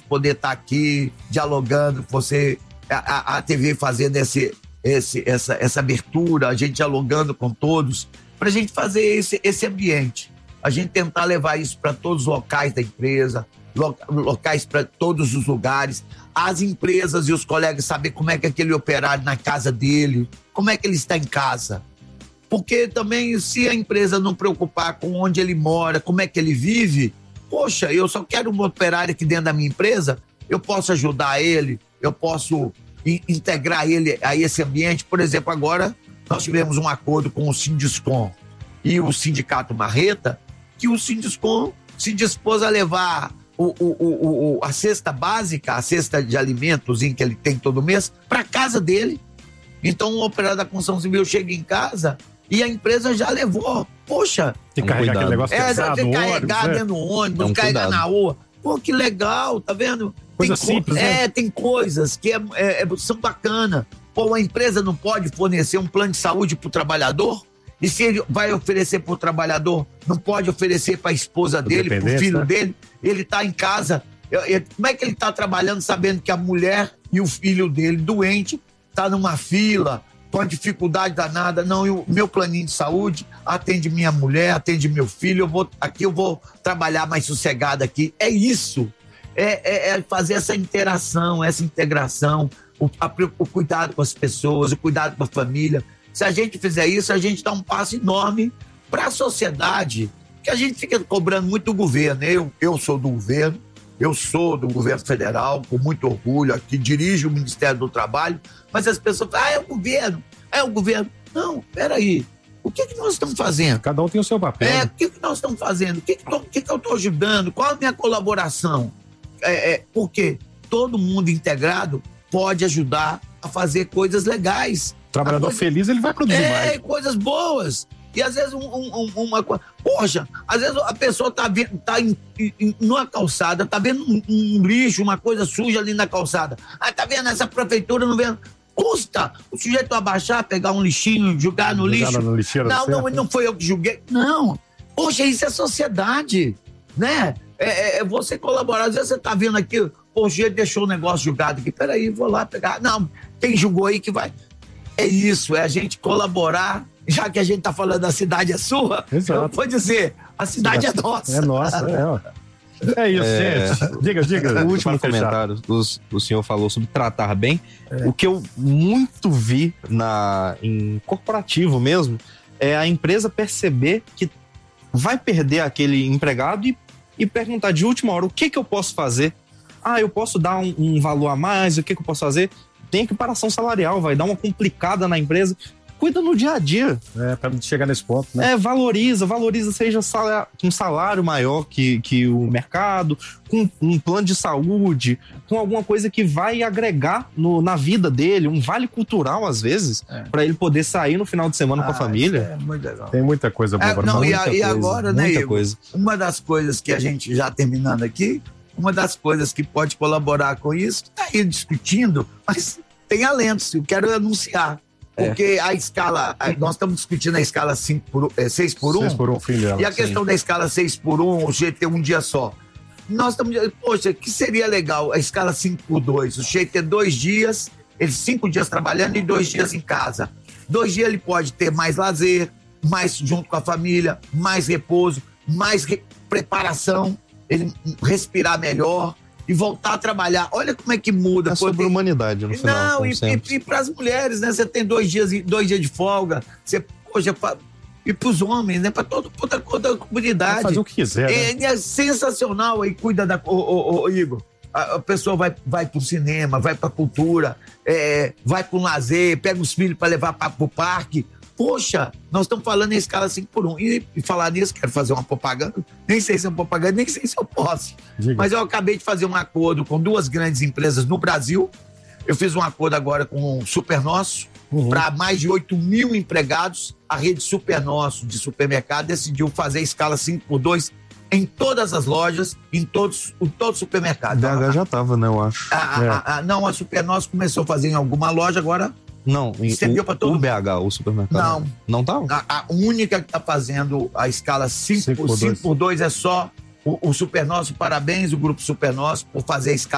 poder estar aqui dialogando, você, a TV fazendo essa abertura, a gente dialogando com todos, para a gente fazer esse ambiente, a gente tentar levar isso para todos os locais da empresa, locais para todos os lugares, as empresas e os colegas saber como é que aquele operário na casa dele, como é que ele está em casa. Porque também, se a empresa não preocupar com onde ele mora, como é que ele vive, poxa, eu só quero um operário aqui dentro da minha empresa, eu posso ajudar ele, eu posso integrar ele a esse ambiente. Por exemplo, agora nós tivemos um acordo com o Sinduscom e o Sindicato Marreta, que o Sinduscom se dispôs a levar a cesta básica, a cesta de alimentos que ele tem todo mês, para casa dele. Então o operário da construção civil chega em casa e a empresa já levou. Poxa, tem que carregar aquele negócio pesado, tem que carregar dentro do ônibus, carregar na rua. Pô, que legal, tá vendo? Coisa simples, né? Tem coisas que são bacanas. Pô, a empresa não pode fornecer um plano de saúde pro trabalhador? E se ele vai oferecer pro trabalhador, não pode oferecer para a esposa dele, pro filho dele? Ele tá em casa. Como é que ele tá trabalhando sabendo que a mulher e o filho dele, doente, tá numa fila, com a dificuldade danada? Não, o meu planinho de saúde atende minha mulher, atende meu filho, eu vou trabalhar mais sossegado aqui. É isso, é fazer essa interação, essa integração, o cuidado com as pessoas, o cuidado com a família. Se a gente fizer isso, a gente dá um passo enorme para a sociedade, que a gente fica cobrando muito do governo. Eu sou do governo, eu sou do governo federal, com muito orgulho, aqui dirijo o Ministério do Trabalho, mas as pessoas falam, é o governo. Não, peraí, o que nós estamos fazendo? Cada um tem o seu papel. O que nós estamos fazendo? O que eu estou ajudando? Qual a minha colaboração? Porque todo mundo integrado pode ajudar a fazer coisas legais. O trabalhador feliz, ele vai produzir mais. Coisas boas. E às vezes uma coisa... Poxa, às vezes a pessoa tá numa calçada, tá vendo um lixo, uma coisa suja ali na calçada. Tá vendo? Essa prefeitura não vendo. Custa o sujeito abaixar, pegar um lixinho, jogar no lixo. Não foi eu que julguei. Não. Poxa, isso é sociedade, né? É você colaborar. Às vezes você tá vendo aqui, o sujeito deixou o negócio jogado aqui. Peraí, vou lá pegar. Não, quem julgou aí que vai... É isso, é a gente colaborar, já que a gente tá falando a cidade é sua, eu vou dizer, a cidade é nossa. É nossa, é isso, gente. Diga. O último comentário, o senhor falou sobre tratar bem. O que eu muito vi em corporativo mesmo, é a empresa perceber que vai perder aquele empregado e perguntar de última hora, o que eu posso fazer? Eu posso dar um valor a mais, o que eu posso fazer? Tem equiparação salarial, vai dar uma complicada na empresa. Cuida no dia a dia. Para chegar nesse ponto, né? Valoriza, seja um salário maior que o mercado, com um plano de saúde, com alguma coisa que vai agregar na vida dele, um vale cultural, às vezes, para ele poder sair no final de semana com a família. É muito legal. Tem muita coisa boa. E agora, né, muita Igor? Coisa. Uma das coisas que a gente, já terminando aqui, uma das coisas que pode colaborar com isso, está aí discutindo, mas tem alentos, eu quero anunciar. Porque a escala, nós estamos discutindo a escala 6 por 1. 6 por 1, filho dela. E a questão da escala 6 por 1, o sujeito ter um dia só. Nós estamos dizendo, poxa, que seria legal a escala 5 por 2, o sujeito ter 2 dias, ele 5 dias trabalhando e 2 dias em casa. 2 dias ele pode ter mais lazer, mais junto com a família, mais repouso, mais preparação, ele respirar melhor e voltar a trabalhar. Olha como é que muda. É sobre humanidade no final. Não, e para as mulheres, né? Você tem 2 dias de folga, você, poxa, e para os homens, né? Para toda a comunidade. Vai fazer o que quiser, né? É sensacional. Aí cuida da... Igor, a pessoa vai pro cinema, vai pra cultura, vai pro lazer, pega os filhos para levar pro parque. Poxa, nós estamos falando em escala 5 por 1. E falar nisso, quero fazer uma propaganda. Nem sei se é uma propaganda, nem sei se eu posso. Diga. Mas eu acabei de fazer um acordo com 2 grandes empresas no Brasil. Eu fiz um acordo agora com o Supernosso, para mais de 8 mil empregados. A rede Supernosso de supermercado decidiu fazer escala 5 por 2 em todas as lojas, em todos os supermercados. BH já estava, né, eu acho. Não, a Supernosso começou a fazer em alguma loja, agora... Não, o BH, o supermercado. Não tá? A única que está fazendo a escala 5 por 2 é só o Supernosso. Parabéns, o Grupo Supernosso, por fazer a escala